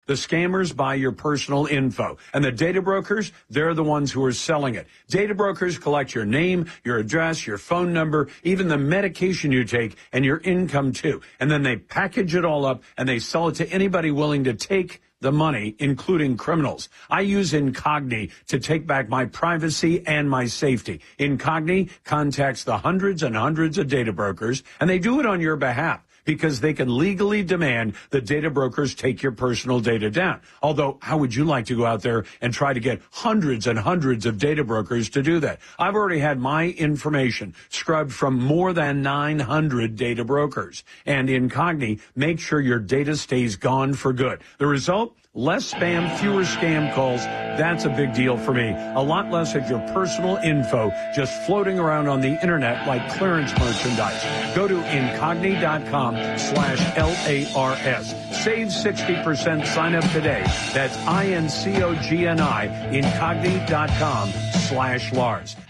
The scammers buy your personal info, and the data brokers, they're the ones who are selling it. Data brokers collect your name, your address, your phone number, even the medication you take, and your income too. And then they package it all up and they sell it to anybody willing to take the money, including criminals. I use Incogni to take back my privacy and my safety. Incogni contacts the hundreds and hundreds of data brokers, and they do it on your behalf, because they can legally demand the data brokers take your personal data down. Although, how would you like to go out there and try to get hundreds and hundreds of data brokers to do that? I've already had my information scrubbed from more than 900 data brokers. And Incogni makes sure your data stays gone for good. The result? Less spam, fewer scam calls. That's a big deal for me. A lot less of your personal info just floating around on the internet like clearance merchandise. Go to Incogni.com/LARS. Save 60%. Sign up today. That's INCOGNI, Incogni.com/Lars.